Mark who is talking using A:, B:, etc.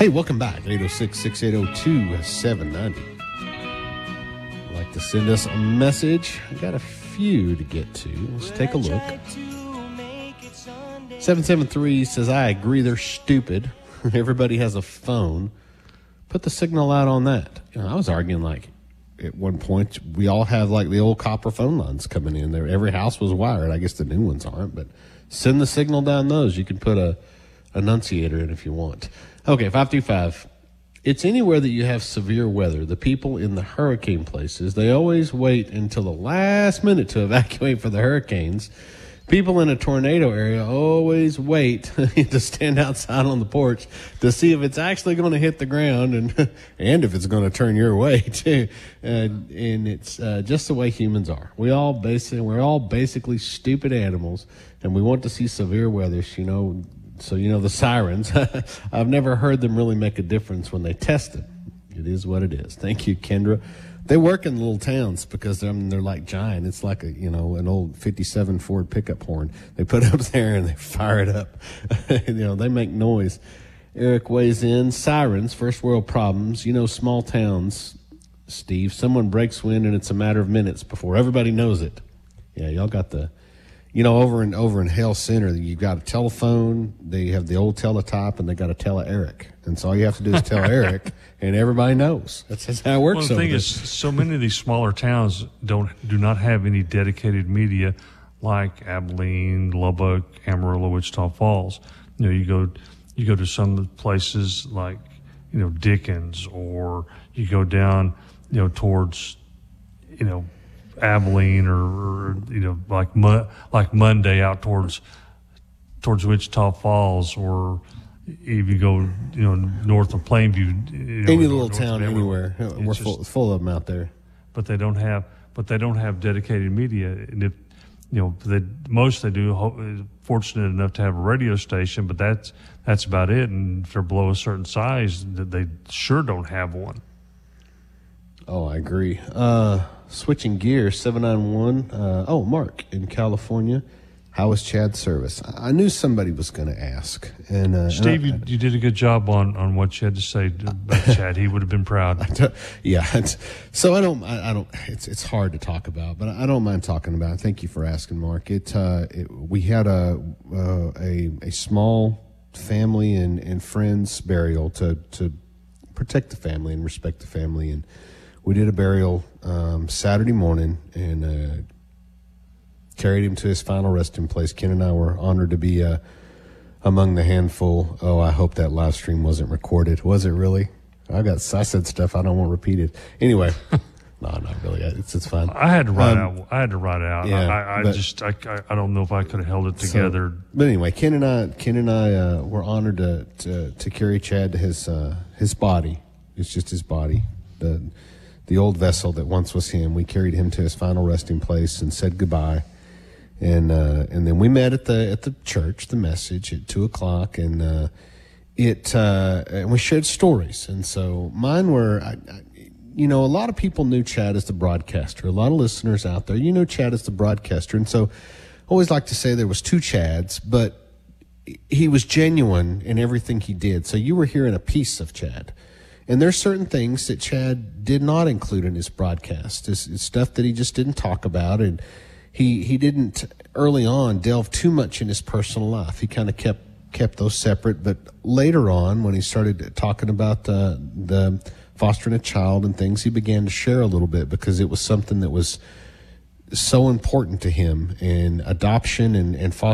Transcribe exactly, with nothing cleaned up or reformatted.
A: Hey, welcome back. eight oh six, six eight oh, two seven nine oh. Like to send us a message. I got a few to get to. Let's take a look. seven seven three says, I agree they're stupid. Everybody has a phone. Put the signal out on that. You know, I was arguing like at one point we all have like the old copper phone lines coming in there. Every house was wired. I guess the new ones aren't, but send the signal down those. You can put a annunciator in if you want. Okay, five two five. It's anywhere that you have severe weather. The people in the hurricane places, they always wait until the last minute to evacuate for the hurricanes. People in a tornado area always wait to stand outside on the porch to see if it's actually going to hit the ground and and if it's going to turn your way too. Uh, and it's uh, just the way humans are. We all basically we're all basically stupid animals, and we want to see severe weather. You know. So, you know, the sirens, I've never heard them really make a difference when they test it. It is what it is. Thank you, Kendra. They work in little towns because they're, I mean, they're like giant. It's like, a you know, an old fifty-seven Ford pickup horn. They put it up there and they fire it up. You know, they make noise. Eric weighs in. Sirens, first world problems. You know, small towns, Steve. Someone breaks wind and it's a matter of minutes before everybody knows it. Yeah, y'all got the... You know, over in over in Hale Center, you've got a telephone. They have the old teletype, and they got a tele-Eric. And so all you have to do is tell Eric, and everybody knows. That's, that's how it works.
B: Well, the thing
A: there.
B: is, so many of these smaller towns don't do not have any dedicated media, like Abilene, Lubbock, Amarillo, Wichita Falls. You know, you go you go to some places like you know Dickens, or you go down you know towards you know. Abilene or, or you know like Mo- like Monday out towards towards Wichita Falls, or if you go you know north of Plainview, you know,
A: any little
B: north
A: town anywhere, we're
B: just,
A: full, full of them out there.
B: But they don't have but they don't have dedicated media, and if you know they most they do fortunate enough to have a radio station, but that's that's about it. And if they're below a certain size, they sure don't have one.
A: Oh, I agree. Uh, switching gears, seven nine one. Uh, oh, Mark in California. How was Chad's service? I, I knew somebody was going to ask. And uh,
B: Steve,
A: and I,
B: you, you did a good job on, on what you had to say about Chad. He would have been proud.
A: Yeah. It's, so I don't, I, I don't, it's it's hard to talk about, but I don't mind talking about it. Thank you for asking, Mark. It, uh, it we had a, uh, a, a small family and, and friends burial to, to protect the family and respect the family. And we did a burial um, Saturday morning and uh, carried him to his final resting place. Ken and I were honored to be uh, among the handful. Oh, I hope that live stream wasn't recorded. Was it really? I got I said stuff I don't want repeated. Anyway, no, not really. It's it's fine.
B: I had to write
A: um,
B: out. I had to write it out.
A: Yeah,
B: I, I
A: but,
B: just I, I don't know if I could have held it together.
A: So, but anyway, Ken and I Ken and I uh, were honored to, to to carry Chad to his uh, his body. It's just his body. The The old vessel that once was him. We carried him to his final resting place and said goodbye, and uh, and then we met at the at the church, the message at two o'clock, and uh, it uh, and we shared stories. And so mine were, I, I, you know, a lot of people knew Chad as the broadcaster. A lot of listeners out there, you know, Chad as the broadcaster, and so I always like to say there was two Chads, but he was genuine in everything he did. So you were hearing a piece of Chad. And there's certain things that Chad did not include in his broadcast. It's, it's stuff that he just didn't talk about, and he he didn't early on delve too much in his personal life. He kind of kept kept those separate. But later on, when he started talking about the the fostering a child and things, he began to share a little bit because it was something that was so important to him, and adoption and and fostering